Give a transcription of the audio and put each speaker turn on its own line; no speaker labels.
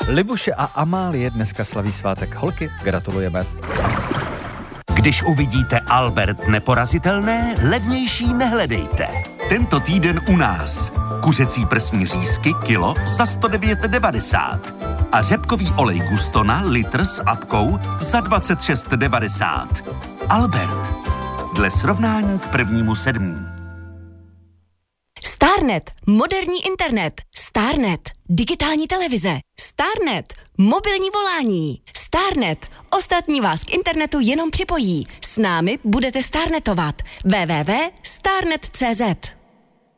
Libuše a Amálie dneska slaví svátek. Holky, gratulujeme.
Když uvidíte Albert neporazitelné, levnější nehledejte. Tento týden u nás. Kuřecí prsní řízky kilo za 109,90 a řepkový olej Gustona litr s apkou za 26,90. Albert. Dle srovnání k 1.7.
Starnet, moderní internet. Starnet, digitální televize. Starnet, mobilní volání. Starnet, ostatní vás k internetu jenom připojí. S námi budete starnetovat. www.starnet.cz